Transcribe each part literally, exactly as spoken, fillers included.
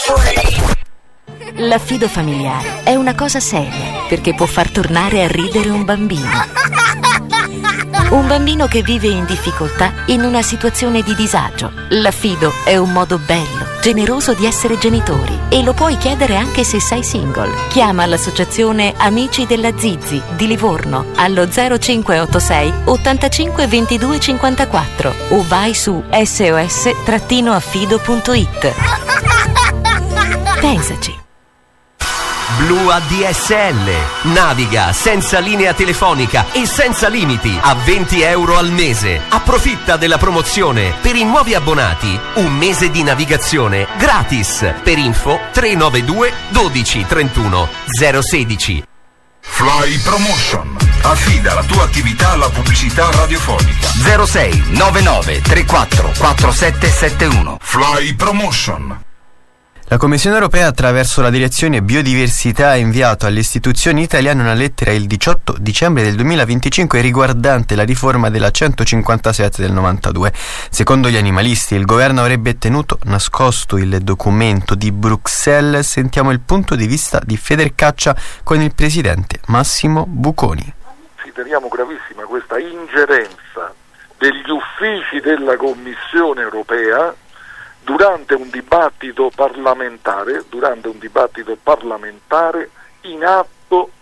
L'affido familiare è una cosa seria, perché può far tornare a ridere un bambino. Un bambino che vive in difficoltà in una situazione di disagio. L'affido è un modo bello, generoso di essere genitori, e lo puoi chiedere anche se sei single. Chiama l'associazione Amici della Zizi di Livorno allo zero cinque otto sei ottantacinque ventidue cinquantaquattro o vai su s o s affido punto it. Pensaci. Blu A D S L. Naviga senza linea telefonica e senza limiti a venti euro al mese. Approfitta della promozione. Per i nuovi abbonati, un mese di navigazione gratis. Per info tre nove due dodici trentuno zero sedici. Fly Promotion. Affida la tua attività alla pubblicità radiofonica. zero sei nove nove tre quattro quattro sette sette uno. Fly Promotion. La Commissione europea, attraverso la direzione biodiversità, ha inviato alle istituzioni italiane una lettera il diciotto dicembre del duemilaventicinque riguardante la riforma della centocinquantasette del novantadue. Secondo gli animalisti, il governo avrebbe tenuto nascosto il documento di Bruxelles. Sentiamo il punto di vista di Federcaccia con il presidente Massimo Buconi. Consideriamo gravissima questa ingerenza degli uffici della Commissione europea durante un dibattito parlamentare, durante un dibattito parlamentare in atto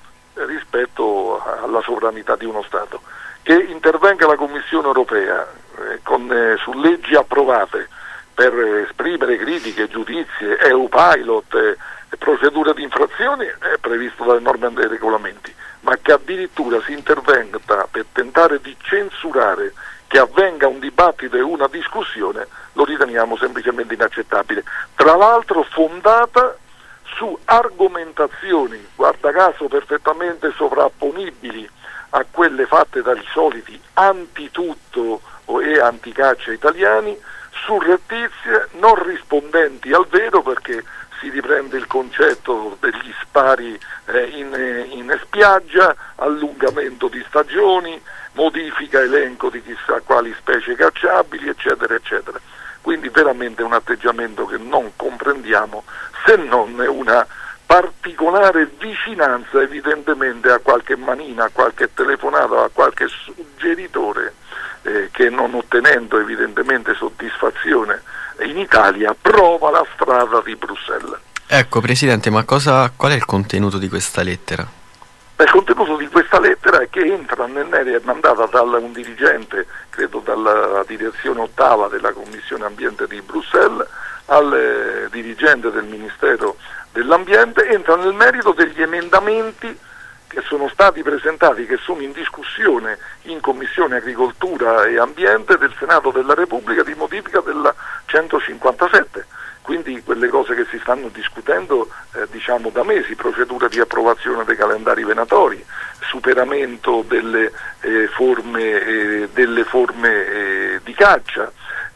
rispetto alla sovranità di uno Stato. Che intervenga la Commissione europea eh, con, eh, su leggi approvate per esprimere critiche, giudizie, E U Pilot, eh, procedure di infrazione è previsto dalle norme e dai regolamenti, ma che addirittura si intervenga per tentare di censurare che avvenga un dibattito e una discussione, lo riteniamo semplicemente inaccettabile. Tra l'altro fondata su argomentazioni, guarda caso perfettamente sovrapponibili a quelle fatte dai soliti antitutto e anticaccia italiani, surrettizie, non rispondenti al vero, perché si riprende il concetto degli spari eh, in, in spiaggia, allungamento di stagioni, modifica elenco di chissà quali specie cacciabili, eccetera, eccetera. Quindi veramente un atteggiamento che non comprendiamo, se non una particolare vicinanza evidentemente a qualche manina, a qualche telefonata, a qualche suggeritore eh, che, non ottenendo evidentemente soddisfazione in Italia, prova la strada di Bruxelles. Ecco, Presidente, ma cosa, qual è il contenuto di questa lettera? Il contenuto di questa lettera è che entra nel merito, è mandata da un dirigente, credo dalla direzione ottava della Commissione Ambiente di Bruxelles, al eh, dirigente del Ministero dell'Ambiente, entra nel merito degli emendamenti che sono stati presentati, che sono in discussione in Commissione Agricoltura e Ambiente del Senato della Repubblica di modifica della centocinquantasette. Quindi quelle cose che si stanno discutendo eh, diciamo da mesi, procedura di approvazione dei calendari venatori, superamento delle eh, forme, eh, delle forme eh, di caccia,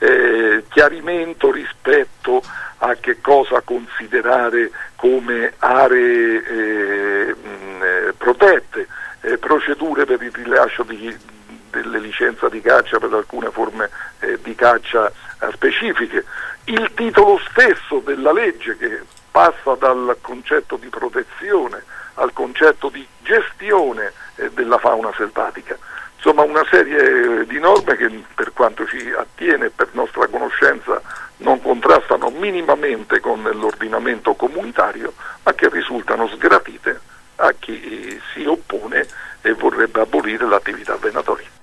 eh, chiarimento rispetto a che cosa considerare come aree eh, mh, protette, eh, procedure per il rilascio di, delle licenze di caccia per alcune forme eh, di caccia eh, specifiche. Il titolo stesso della legge, che passa dal concetto di protezione al concetto di gestione eh, della fauna selvatica. Insomma, una serie di norme che, per quanto ci attiene, per nostra conoscenza, non contrastano minimamente con l'ordinamento comunitario, ma che risultano sgradite a chi si oppone e vorrebbe abolire l'attività venatoria.